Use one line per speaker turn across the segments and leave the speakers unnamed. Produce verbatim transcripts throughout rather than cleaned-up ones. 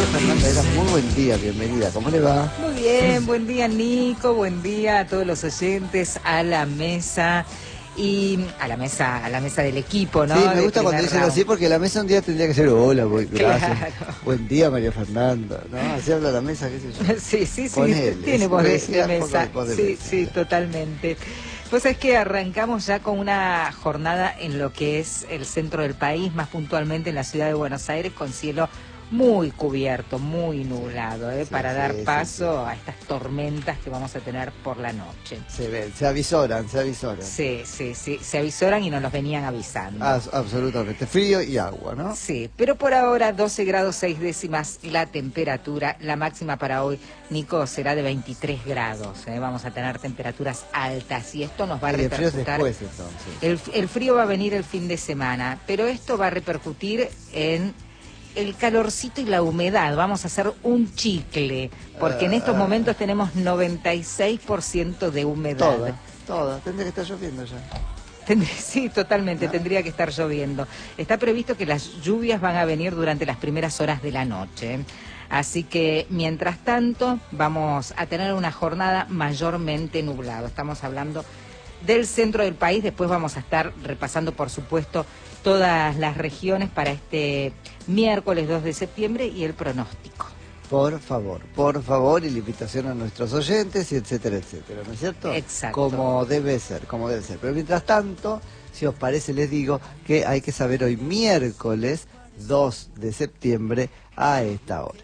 Fernanda Eras, muy buen día, bienvenida, ¿cómo le va?
Muy bien, buen día Nico, buen día a todos los oyentes, a la mesa y a la mesa, a la mesa del equipo, ¿no?
Sí, me
De
gusta cuando
primer
dicen
round.
así porque la mesa un día tendría que ser hola, voy, gracias,
Claro.
buen día María Fernanda, ¿no? Así habla la mesa, qué sé yo.
Sí, sí, sí,
Ponele,
tiene
es
voz de,
decía
de
un poco de
mesa.
voz de
Sí,
mesa,
sí,
claro.
totalmente. Pues es que arrancamos ya con una jornada en lo que es el centro del país, más puntualmente en la ciudad de Buenos Aires, con cielo muy cubierto, muy nublado, ¿eh?
Sí,
para
sí,
dar
sí,
paso
sí.
a estas tormentas que vamos a tener por la noche.
Se ven, se avisoran, se avisoran.
Sí, sí, sí, se avisoran y nos los venían avisando.
As- absolutamente, frío y agua, ¿no?
Sí, pero por ahora doce grados seis décimas la temperatura. La máxima para hoy, Nico, será de veintitrés grados. ¿eh? Vamos a tener temperaturas altas y esto nos va a
Y el frío es
repercutir.
después entonces.
El, el frío va a venir el fin de semana, pero esto va a repercutir en el calorcito y la humedad. Vamos a hacer un chicle, porque en estos
Ah,
momentos tenemos noventa y seis por ciento de humedad.
Toda, toda, tendría que estar lloviendo ya.
Tendría- Sí, totalmente,
¿No?
tendría que estar lloviendo. Está previsto que las lluvias van a venir durante las primeras horas de la noche. Así que, mientras tanto, vamos a tener una jornada mayormente nublada. Estamos hablando del centro del país, después vamos a estar repasando, por supuesto, todas las regiones para este miércoles dos de septiembre y el pronóstico.
Por favor, por favor, y la invitación a nuestros oyentes, y etcétera, etcétera, ¿no es cierto?
Exacto.
Como debe ser, como debe ser. Pero mientras tanto, si os parece, les digo que hay que saber hoy miércoles dos de septiembre a esta hora.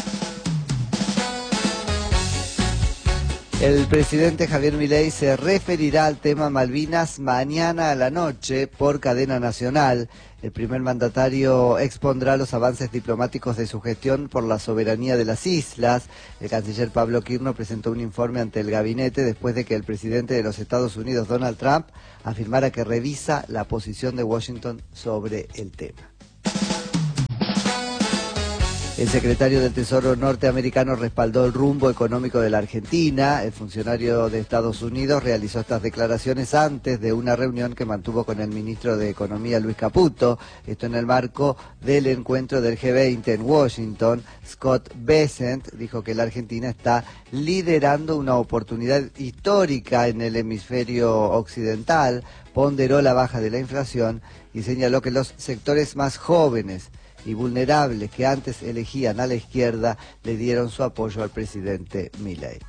El presidente Javier Milei se referirá al tema Malvinas mañana a la noche por cadena nacional. El primer mandatario expondrá los avances diplomáticos de su gestión por la soberanía de las islas. El canciller Pablo Quirno presentó un informe ante el gabinete después de que el presidente de los Estados Unidos, Donald Trump, afirmara que revisa la posición de Washington sobre el tema. El secretario del Tesoro norteamericano respaldó el rumbo económico de la Argentina. El funcionario de Estados Unidos realizó estas declaraciones antes de una reunión que mantuvo con el ministro de Economía, Luis Caputo. Esto en el marco del encuentro del G veinte en Washington. Scott Bessent dijo que la Argentina está liderando una oportunidad histórica en el hemisferio occidental. Ponderó la baja de la inflación y señaló que los sectores más jóvenes y vulnerables que antes elegían a la izquierda le dieron su apoyo al presidente Milei.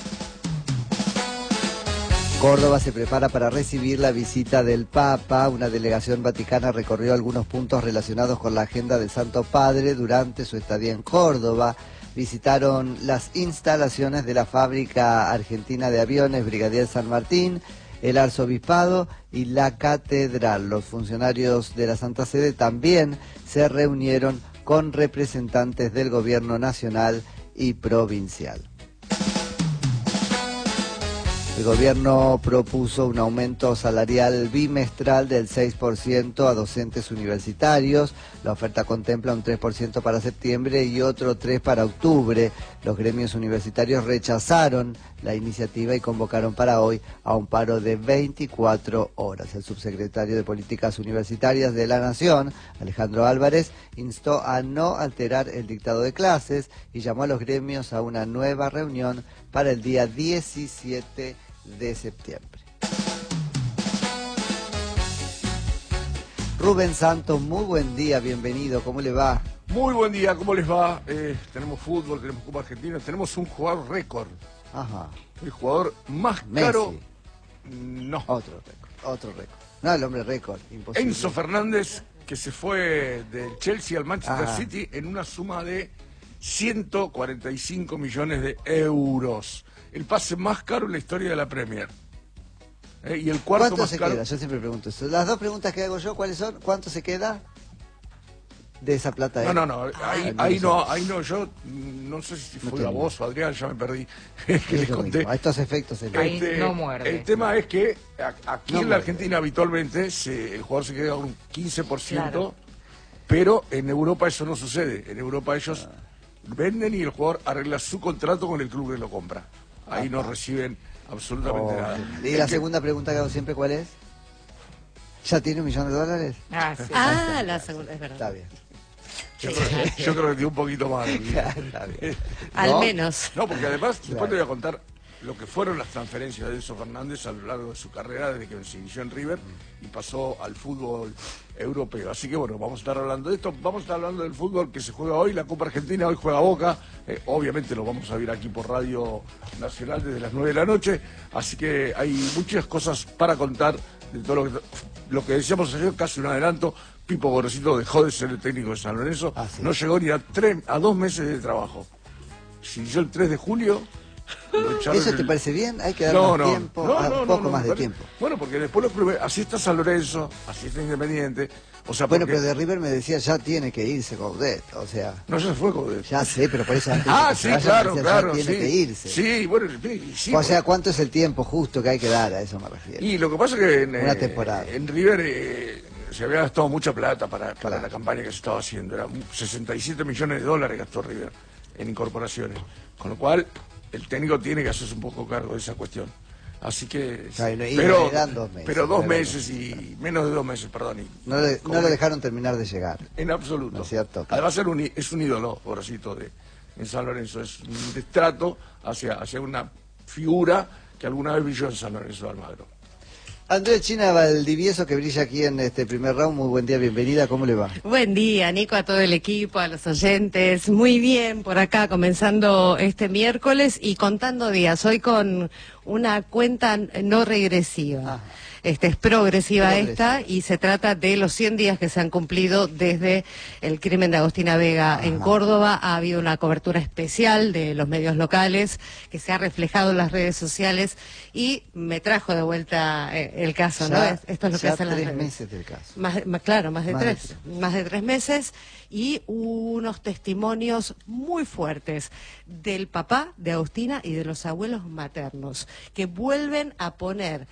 Córdoba se prepara para recibir la visita del Papa. Una delegación vaticana recorrió algunos puntos relacionados con la agenda del Santo Padre durante su estadía en Córdoba. Visitaron las instalaciones de la fábrica argentina de aviones Brigadier San Martín, el arzobispado y la catedral. Los funcionarios de la Santa Sede también se reunieron con representantes del gobierno nacional y provincial. El gobierno propuso un aumento salarial bimestral del seis por ciento a docentes universitarios. La oferta contempla un tres por ciento para septiembre y otro tres por ciento para octubre. Los gremios universitarios rechazaron la iniciativa y convocaron para hoy a un paro de veinticuatro horas. El subsecretario de Políticas Universitarias de la Nación, Alejandro Álvarez, instó a no alterar el dictado de clases y llamó a los gremios a una nueva reunión para el día diecisiete de septiembre. Rubén Santos, muy buen día, bienvenido, ¿cómo le va?
Muy buen día, ¿cómo les va? Eh, tenemos fútbol, tenemos Copa Argentina, tenemos un jugador récord.
Ajá.
El jugador más
Messi.
caro. No.
Otro récord, otro récord. No, el hombre récord, imposible.
Enzo Fernández, que se fue del Chelsea al Manchester
Ah.
City en una suma de ciento cuarenta y cinco millones de euros. El pase más caro en la historia de la Premier. Eh, y el cuarto
¿Cuánto
más
se
caro.
queda? Yo siempre pregunto eso. Las dos preguntas que hago yo, ¿cuáles son? ¿Cuánto se queda de esa plata?
No,
eh?
no, no, ahí,
Ay,
ahí
lo
no,
sé.
ahí no, yo mm, no sé si
No
fue la
tengo.
voz o Adrián, ya me perdí, que
Es
les
lo
conté.
mismo, a estos efectos se
Ahí no muerde.
El tema es que a- aquí
No
en
muerde.
la Argentina habitualmente se- el jugador se queda un quince por ciento,
Claro.
pero en Europa eso no sucede. En Europa ellos
Ah.
venden y el jugador arregla su contrato con el club que lo compra. Ahí no
Ajá.
reciben absolutamente
Oh,
nada.
y
El
la
que-
segunda pregunta que hago siempre, ¿cuál es? ¿Ya tiene un millón de dólares?
Ah, sí.
Ah, la segunda, es verdad.
Está bien.
Yo, creo, yo creo que tiene un poquito más.
Al
¿No?
menos.
No, porque además, después
Claro.
te voy a contar lo que fueron las transferencias de Enzo Fernández a lo largo de su carrera desde que se inició en River y pasó al fútbol europeo. Así que bueno, vamos a estar hablando de esto, vamos a estar hablando del fútbol que se juega hoy, la Copa Argentina, hoy juega Boca, eh, obviamente lo vamos a ver aquí por Radio Nacional desde las nueve de la noche, así que hay muchas cosas para contar de todo lo que, lo que decíamos ayer, casi un adelanto. Pipo Gorosito dejó de ser el técnico de San Lorenzo,
Ah, sí.
no llegó ni a, tres, a dos meses de trabajo. Se inició el tres de julio. lo echaron
¿Eso
el-
te parece bien? Hay que dar
no,
más
no,
tiempo,
no,
ah,
no,
un
no,
poco
no,
más de
pero-
tiempo.
Bueno, porque después los clubes, así está San Lorenzo, así está Independiente, o sea,
Bueno,
porque-
pero de River me decía, ya tiene que irse Gaudet, o sea,
no se fue Coudet.
ya sé, pero por eso antes de
Ah,
que
sí,
se vaya,
claro,
me decía,
claro,
ya tiene
sí.
que irse.
Sí, bueno, y- y sí,
O sea, ¿cuánto es el tiempo justo que hay que dar? A eso me refiero.
y lo que pasa es que en,
Una
eh,
temporada.
en River eh, se había gastado mucha plata para, para
Claro.
la campaña que se estaba haciendo. Era sesenta y siete millones de dólares gastó River en incorporaciones. Con lo cual, el técnico tiene que hacerse un poco cargo de esa cuestión. Así que...
Claro, y no- y
pero,
le dan dos meses,
pero dos
le dan
meses y menos de dos meses, perdón. y-
No, le-
como
no lo
que-
dejaron terminar de llegar.
En absoluto.
¿No es cierto?
Además era un i- es un ídolo, pobrecito, de, en San Lorenzo. Es un destrato hacia, hacia una figura que alguna vez brilló en San Lorenzo de Almagro.
Andrea China Valdivieso, que brilla aquí en este primer round, muy buen día, bienvenida, ¿cómo le va?
Buen día, Nico, a todo el equipo, a los oyentes. Muy bien por acá, comenzando este miércoles y contando días. Hoy con una cuenta no regresiva.
Ajá.
Este, es progresiva,
Progresiva.
esta y se trata de los cien días que se han cumplido desde el crimen de Agostina Vega en
Ajá.
Córdoba. Ha habido una cobertura especial de los medios locales que se ha reflejado en las redes sociales y me trajo de vuelta eh, el caso, ¿no?
Ya-
Es- Esto es lo que
ya
hacen las
tres
redes.
meses del caso.
Más, de- más- claro, más de
Más de
tres, más de tres meses y unos testimonios muy fuertes del papá de Agustina y de los abuelos maternos que vuelven a poner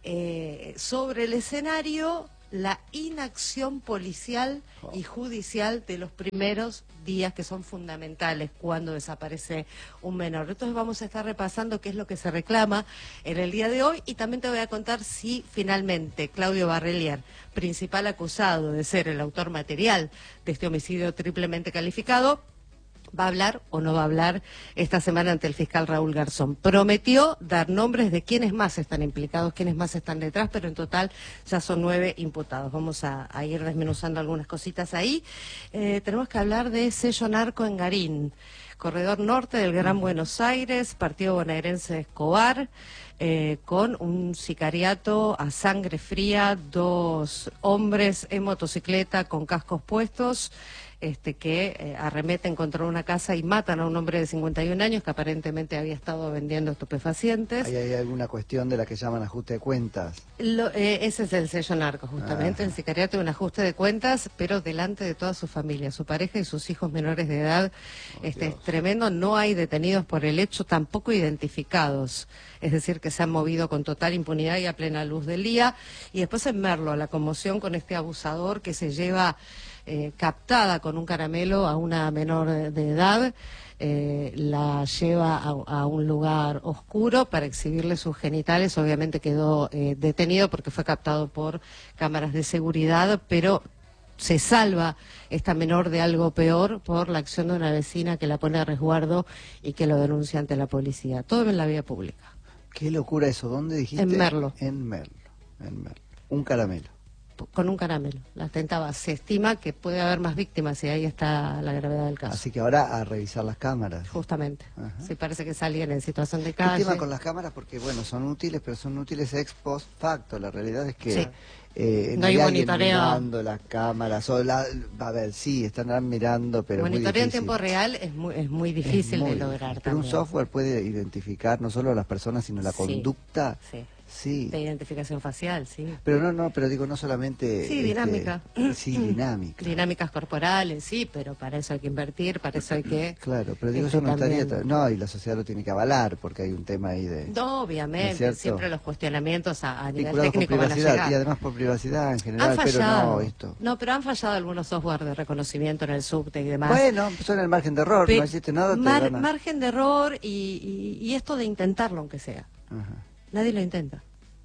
eh, sobre el escenario la inacción policial y judicial de los primeros días que son fundamentales cuando desaparece un menor. Entonces vamos a estar repasando qué es lo que se reclama en el día de hoy y también te voy a contar si finalmente Claudio Barrelier, principal acusado de ser el autor material de este homicidio triplemente calificado, va a hablar o no va a hablar esta semana ante el fiscal Raúl Garzón. Prometió dar nombres de quiénes más están implicados, quiénes más están detrás, pero en total ya son nueve imputados. Vamos a, a ir desmenuzando algunas cositas ahí. Eh, tenemos que hablar de sello narco en Garín, corredor norte del Gran Buenos Aires, partido bonaerense de Escobar, eh, con un sicariato a sangre fría, dos hombres en motocicleta con cascos puestos, Este, que eh, arremeten contra una casa y matan a un hombre de cincuenta y un años que aparentemente había estado vendiendo estupefacientes.
Ahí hay alguna cuestión de la que llaman ajuste de cuentas.
Lo- eh, ese es el sello narco, justamente,
Ah.
el sicariato de un ajuste de cuentas, pero delante de toda su familia, su pareja y sus hijos menores de edad.
Oh,
este
Dios.
es tremendo, no hay detenidos por el hecho, tampoco identificados, es decir, que se han movido con total impunidad y a plena luz del día. Y después en Merlo, la conmoción con este abusador que se lleva eh, captada con un caramelo a una menor de edad. Eh, la lleva a, a un lugar oscuro para exhibirle sus genitales. Obviamente quedó eh, detenido porque fue captado por cámaras de seguridad, pero se salva esta menor de algo peor por la acción de una vecina que la pone a resguardo y que lo denuncia ante la policía. Todo en la vía pública.
Qué locura eso, ¿dónde dijiste?
En Merlo.
En Merlo, en Merlo. Un caramelo.
Con un caramelo. La tentaba. Se estima que puede haber más víctimas y ahí está la gravedad del caso.
Así que ahora a revisar las cámaras.
Justamente.
Ajá.
Sí, parece que es alguien en situación de
¿Qué
calle.
tema con las cámaras? Porque, bueno, son útiles, pero son útiles ex post facto. La realidad es que
Sí.
eh,
No hay
alguien
monitoreo.
mirando las cámaras. O la, a ver, sí, están mirando, pero es muy
Monitoreo en
difícil.
tiempo real es muy, es muy
Es
difícil
muy
de
difícil.
lograr
Pero un
también.
software puede identificar no solo a las personas, sino la
Sí.
conducta.
Sí.
Sí.
De identificación facial, sí.
Pero no, no, pero digo, no solamente...
Sí,
este,
dinámica.
Sí, dinámica.
Dinámicas corporales, sí, pero para eso hay que invertir, para eso hay que...
Claro, pero digo,
este,
eso no estaría...
también-
No, y la sociedad lo tiene que avalar, porque hay un tema ahí de...
No,
¿No es
obviamente,
cierto?
siempre los cuestionamientos a, a nivel
vinculados con
técnico van a
privacidad,
llegar.
y además por privacidad en general,
Han
pero
fallado.
no esto.
No, pero han fallado algunos software de reconocimiento en el subte y demás.
Bueno, son el margen de error,
Pe-
no existe nada, te
mar-
van a-
margen de error y, y- y esto de intentarlo aunque sea.
Ajá.
Nadie lo intenta.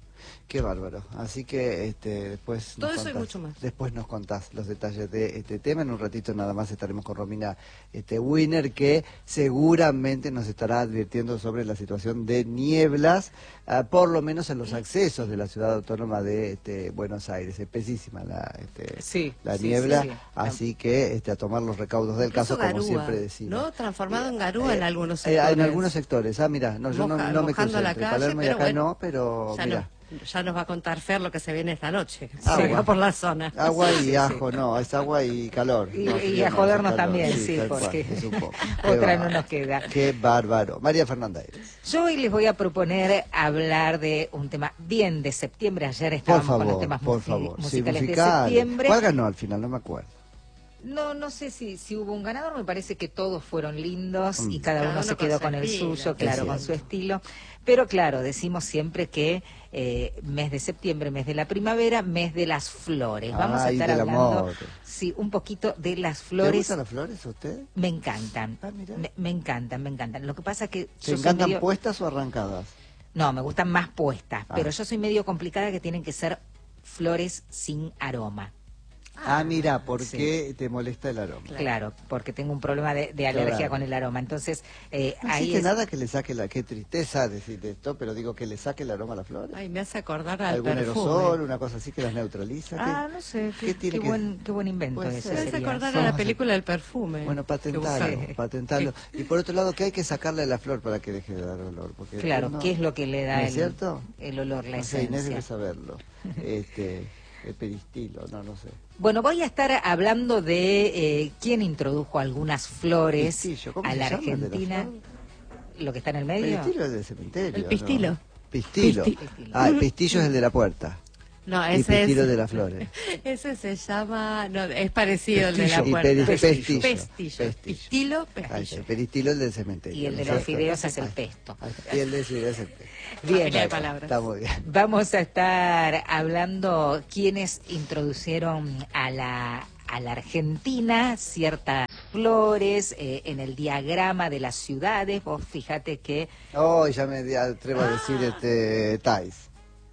Qué bárbaro. Así que este, después,
Todo
nos
eso y
contás,
mucho más.
después nos contás los detalles de este tema. En un ratito nada más estaremos con Romina este, Winner, que seguramente nos estará advirtiendo sobre la situación de nieblas, uh, por lo menos en los accesos de la ciudad autónoma de este, Buenos Aires. Espesísima la, este,
Sí,
la
sí,
niebla,
sí, sí.
así que este, a tomar los recaudos del
Incluso
caso, como
garúa,
siempre decimos.
¿no? Transformado en garúa en
Eh,
algunos
eh,
sectores.
en algunos sectores. Ah, mira, no, yo no,
Moja-
no me
mojando
crucé
la
entre
calle,
Palermo y
pero
acá
bueno,
no, pero
Ya,
mira.
no, ya nos va a contar Fer lo que se viene esta noche.
Agua.
Se va por la zona.
Agua y ajo, no, es agua y calor.
Y,
No,
y
frío
a
no,
jodernos
es calor.
también, sí,
tal cual,
porque
es un poco.
otra
Qué
no
bárbaro.
nos queda.
Qué bárbaro. María Fernanda Eres.
Yo hoy les voy a proponer hablar de un tema bien de septiembre. Ayer
Por
estábamos con los
favor,
temas
por
musi-
favor. Sí,
musicales de
musical.
septiembre.
¿Cuál ganó al final? No me acuerdo.
No, no sé si, si hubo un ganador, me parece que todos fueron lindos
Mm.
y cada,
Cada
uno
uno
se
con
quedó
su
con el
estilo.
suyo,
Es
claro, con
cierto.
su estilo. Pero claro, decimos siempre que eh, mes de septiembre, mes de la primavera, mes de las flores. Vamos
Ay,
a estar
del
hablando,
amor.
sí, un poquito de las
¿Le
flores.
gustan las flores a usted?
Me encantan,
Ah, mirá.
me, me encantan, me encantan. Lo que pasa que
¿Se
yo soy
encantan
medio...
puestas o arrancadas?
No, me gustan más puestas,
Ah.
pero yo soy medio complicada que tienen que ser flores sin aroma.
Ah, mira, ¿por
sí.
qué te molesta el aroma?
Claro, claro, porque tengo un problema de, de alergia
Claro.
con el aroma. Entonces, eh,
No
ahí
existe
es...
nada que le saque la... Qué tristeza decir esto, pero digo que le saque el aroma a las flores.
Ay, me hace acordar al
¿Algún
perfume.
aerosol, una cosa así que las neutraliza? ¿Qué-
Ah, no sé,
¿Qué
qué,
tiene
qué
que-
buen, qué buen invento
Puede
ese
ser.
Me hace
sería.
acordar a
Vamos
la
a hacer-
película del perfume.
Bueno,
que
patentarlo,
usé.
patentarlo. Y por otro lado, que hay que sacarle la flor para que deje de dar olor. Porque
Claro,
uno-
¿qué es lo que le da
¿No es
el,
cierto?
el olor, la
No sé, Inés
esencia?
debe saberlo. Este, el peristilo, no, no sé.
Bueno, voy a estar hablando de eh, quién introdujo algunas flores
Pistillo, ¿cómo
a
se
la
llama el de la
Argentina.
flor?
Lo que está en el medio.
Peristilo es del cementerio.
El
¿no?
pistilo.
Pistilo.
Pistillo.
Ah, el pistillo es el de la puerta.
No,
Y
ese
pistilo
es.
de las flores.
Ese se llama. No, es parecido al de la
Pestillo. Y
puerta.
peri-
Pestillo.
Pestillo.
Pestillo.
Pistilo,
Ah,
pestillo.
el peristilo es del cementerio.
Y el de
¿no
los
es cierto?
fideos es el
Ahí-
pesto.
ahí está. Y el de los fideos es el pesto.
Bien,
Familia de palabras.
Está muy bien.
vamos a estar hablando quiénes introducieron a la, a la Argentina ciertas flores eh, en el diagrama de las ciudades. Vos fíjate que...
Oh, ya me atrevo a decir este Thais.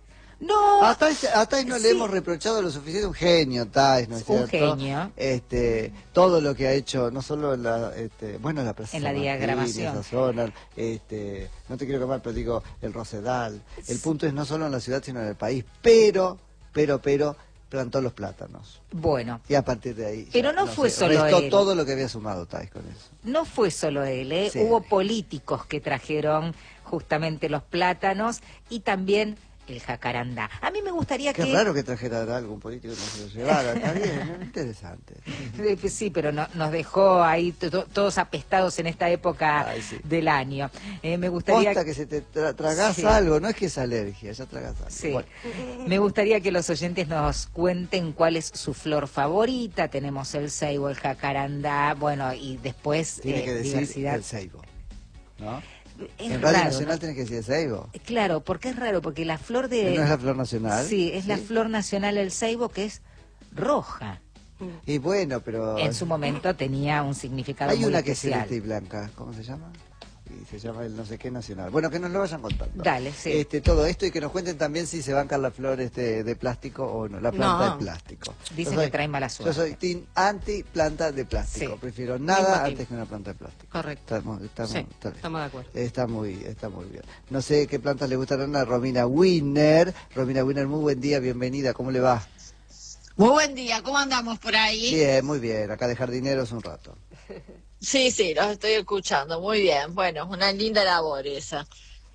No,
A Thais, a Thais no le
Sí.
hemos reprochado lo suficiente, un genio Thais, ¿no es
Un
cierto?
genio.
Este, todo lo que ha hecho, no solo en la, este, bueno, en la Plaza
En la
San Martín,
diagramación.
esa zona, este, no te quiero quemar, pero digo, el Rosedal. El punto es no solo en la ciudad, sino en el país. Pero, pero, pero, plantó los plátanos.
bueno,
Y a partir de ahí.
Pero
ya,
no fue
sé,
solo
restó
él.
todo lo que había sumado Thais con eso.
no fue solo él, ¿eh?
Sí.
Hubo políticos que trajeron justamente los plátanos y también el jacarandá. A mí me gustaría
Qué
que...
raro que trajera algún político que no se lo llevara. Está bien, ¿no? Interesante.
Eh, pues sí, pero no- nos dejó ahí to- to- todos apestados en esta época
Ay, sí.
del año. Eh, me gustaría...
Posta que se te tra- tragás
Sí.
algo, no es que es alergia, ya tragás algo.
Sí.
Bueno,
Me gustaría que los oyentes nos cuenten cuál es su flor favorita. Tenemos el ceibo, el jacarandá, bueno, y después
tiene
eh,
que decir
diversidad.
el ceibo, ¿no?
Es
En Radio
raro,
Nacional
¿no?
tiene que decir el ceibo.
Claro, porque es raro, porque la flor de...
¿No es la flor nacional?
Sí, es la flor nacional el ceibo, que es roja.
Y bueno, pero...
En su momento tenía un significado
Hay
muy
una que es
especial.
celeste y blanca, ¿cómo se llama? Y se llama el no sé qué nacional. Bueno, que nos lo vayan contando.
Dale, sí.
Este, todo esto y que nos cuenten también si se bancan la flor este, de plástico o no, la planta
No.
de plástico.
Dicen
Yo
que trae mala suerte.
Yo soy team anti planta de plástico.
Sí.
Prefiero
Mismo
nada
team.
antes que una planta de plástico.
Correcto.
Estamos, estamos,
Sí,
está bien.
estamos de acuerdo.
Está muy, está muy bien. No sé qué plantas le gustarán a Romina Winner. Romina Winner, muy buen día, bienvenida. ¿Cómo le va?
Muy buen día, ¿cómo andamos por ahí?
Bien, muy bien. Acá de jardineros un rato.
Sí, sí, los estoy escuchando, muy bien. Bueno, una linda labor esa.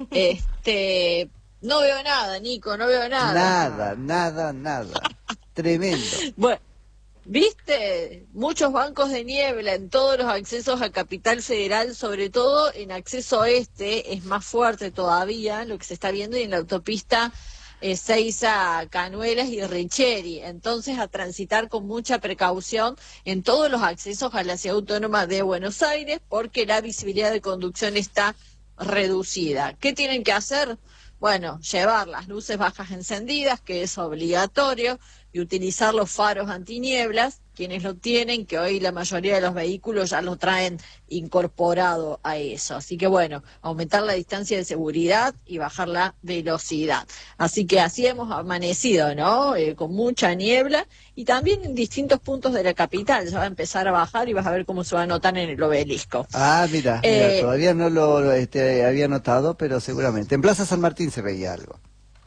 Este, no veo nada, Nico, no veo nada.
Nada, nada, nada. Tremendo.
Bueno, ¿viste? Muchos bancos de niebla en todos los accesos a Capital Federal, sobre todo en acceso este, es más fuerte todavía lo que se está viendo y en la autopista eh, Seiza, Canuelas y Richeri. Entonces, a transitar con mucha precaución en todos los accesos a la ciudad autónoma de Buenos Aires, porque la visibilidad de conducción está reducida. ¿Qué tienen que hacer? Bueno, llevar las luces bajas encendidas, que es obligatorio, y utilizar los faros antinieblas, quienes lo tienen, que hoy la mayoría de los vehículos ya lo traen incorporado a eso. Así que bueno, aumentar la distancia de seguridad y bajar la velocidad. Así que así hemos amanecido, ¿no? Eh, con mucha niebla y también en distintos puntos de la capital. Ya va a empezar a bajar y vas a ver cómo se va a notar en el obelisco.
Ah, mira,
Eh,
mira todavía no lo este, había notado, pero seguramente. En Plaza San Martín se veía algo.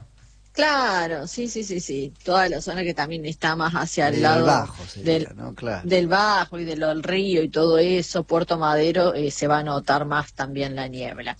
Claro, sí, sí, sí, sí. Toda la zona que también está más hacia el
Del
lado
Bajo sería,
del,
¿no? Claro.
del Bajo y del río y todo eso, Puerto Madero, eh, se va a notar más también la niebla.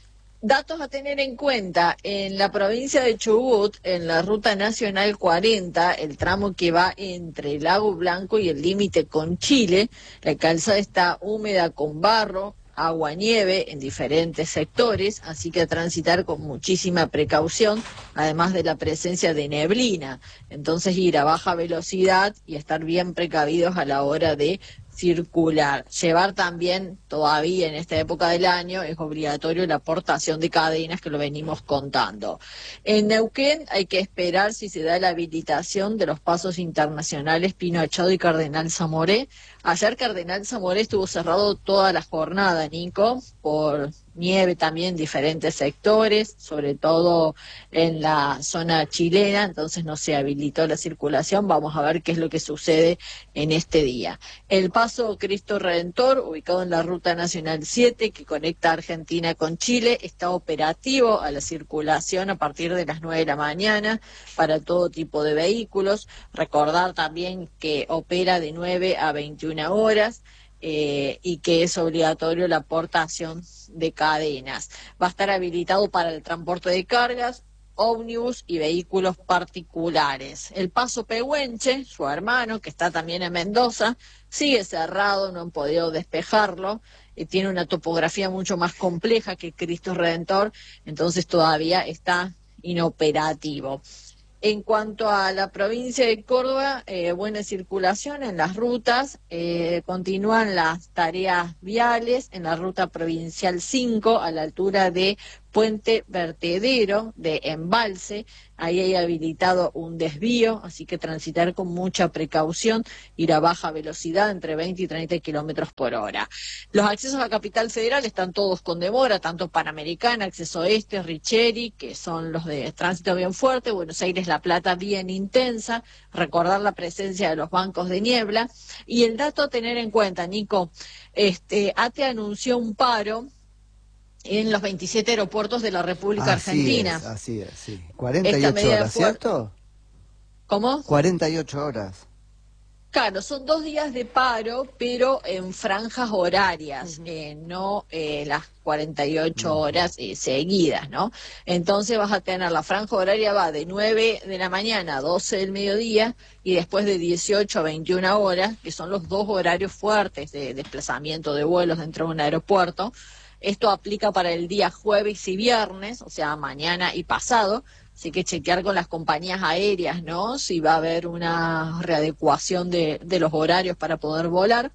Datos a tener en cuenta, en la provincia de Chubut, en la Ruta Nacional cuarenta, el tramo que va entre el Lago Blanco y el límite con Chile, la calzada está húmeda con barro, agua, nieve en diferentes sectores, así que a transitar con muchísima precaución, además de la presencia de neblina. Entonces ir a baja velocidad y estar bien precavidos a la hora de circular. Llevar también, todavía en esta época del año, es obligatorio la portación de cadenas, que lo venimos contando. En Neuquén hay que esperar si se da la habilitación de los pasos internacionales Pino Achado y Cardenal Zamoré. Ayer Cardenal Zamoré estuvo cerrado toda la jornada, Nico, por nieve también en diferentes sectores, sobre todo en la zona chilena, entonces no se habilitó la circulación. Vamos a ver qué es lo que sucede en este día. El paso Cristo Redentor, ubicado en la Ruta Nacional siete, que conecta Argentina con Chile, está operativo a la circulación a partir de las nueve de la mañana para todo tipo de vehículos. Recordar también que opera de nueve a veintiuna horas. Eh, y que es obligatorio la portación de cadenas. Va a estar habilitado para el transporte de cargas, ómnibus y vehículos particulares. El paso Pehuenche, su hermano, que está también en Mendoza, sigue cerrado, no han podido despejarlo, eh, tiene una topografía mucho más compleja que Cristo Redentor, entonces todavía está inoperativo. En cuanto a la provincia de Córdoba, eh, buena circulación en las rutas, eh, continúan las tareas viales en la ruta provincial cinco a la altura de Puente Vertedero de Embalse. Ahí hay habilitado un desvío, así que transitar con mucha precaución, ir a baja velocidad entre veinte y treinta kilómetros por hora. Los accesos a Capital Federal están todos con demora, tanto Panamericana, Acceso Este, Richeri, que son los de tránsito bien fuerte, Buenos Aires, La Plata bien intensa, recordar la presencia de los bancos de niebla. Y el dato a tener en cuenta, Nico, este, A T E anunció un paro en los veintisiete aeropuertos de la República
Así
Argentina.
Es, así es, sí. cuarenta y ocho horas, ¿cierto?
¿Cómo?
cuarenta y ocho horas.
Claro, son dos días de paro, pero en franjas horarias, uh-huh. eh, no eh, las cuarenta y ocho horas eh, seguidas, ¿no? Entonces vas a tener la franja horaria va de nueve de la mañana a doce del mediodía y después de dieciocho a veintiuna horas, que son los dos horarios fuertes de desplazamiento de vuelos dentro de un aeropuerto. Esto aplica para el día jueves y viernes, o sea, mañana y pasado. Así que chequear con las compañías aéreas, ¿no? Si va a haber una readecuación de, de los horarios para poder volar.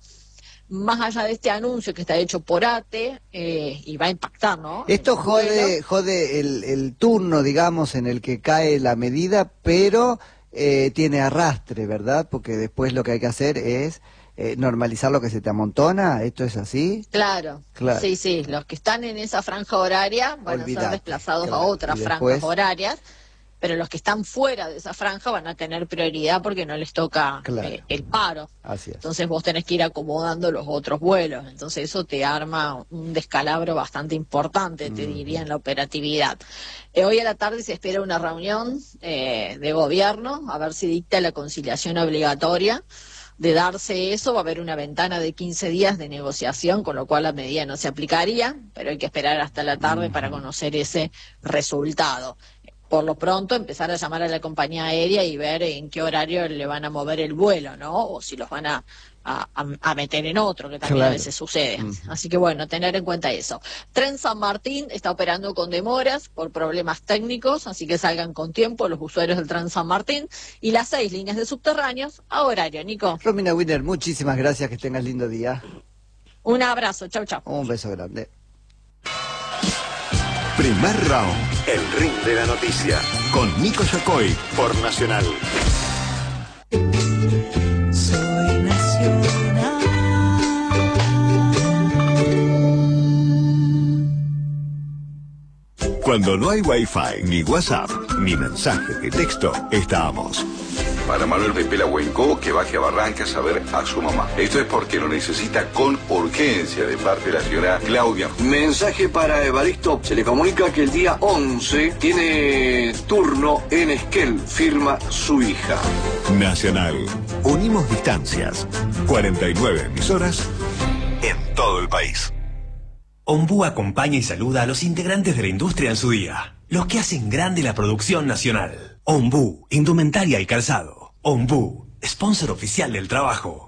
Más allá de este anuncio que está hecho por A T E, eh, y va a impactar, ¿no?
Esto jode, jode el, el turno, digamos, en el que cae la medida, pero eh, tiene arrastre, ¿verdad? Porque después lo que hay que hacer es eh, normalizar lo que se te amontona. ¿Esto es así?
Claro, claro, sí, sí. Los que están en esa franja horaria van Olvidate, a ser desplazados claro. a otras después... franjas horarias, pero los que están fuera de esa franja van a tener prioridad porque no les toca claro. eh, el paro.
Así es.
Entonces vos tenés que ir acomodando los otros vuelos. Entonces eso te arma un descalabro bastante importante, te mm. diría, en la operatividad. Eh, hoy a la tarde se espera una reunión eh, de gobierno, a ver si dicta la conciliación obligatoria. De darse eso, va a haber una ventana de quince días de negociación, con lo cual la medida no se aplicaría, pero hay que esperar hasta la tarde mm. para conocer ese resultado. Por lo pronto, empezar a llamar a la compañía aérea y ver en qué horario le van a mover el vuelo, ¿no? O si los van a, a, a meter en otro, que también claro. a veces sucede. Mm. Así que bueno, tener en cuenta eso. Tren San Martín está operando con demoras por problemas técnicos, así que salgan con tiempo los usuarios del Tren San Martín. Y las seis líneas de subterráneos a horario, Nico.
Romina Wiener, muchísimas gracias, que tengas lindo día.
Un abrazo, chau, chau.
Un beso grande.
Primer round, el ring de la noticia, con Nico Yacoy por Nacional.
Soy
Cuando no hay Wi-Fi, ni WhatsApp, ni mensaje de texto, estamos. Para Manuel de Pelahuenco, que baje a Barrancas a ver a su mamá. Esto es porque lo necesita con urgencia de parte de la señora Claudia.
Mensaje para Evaristo. Se le comunica que el día once tiene turno en Esquel. Firma su hija.
Nacional. Unimos distancias. cuarenta y nueve emisoras en todo el país.
Ombú acompaña y saluda a los integrantes de la industria en su día. Los que hacen grande la producción nacional. Ombú, indumentaria y calzado. Ombú, sponsor oficial del trabajo.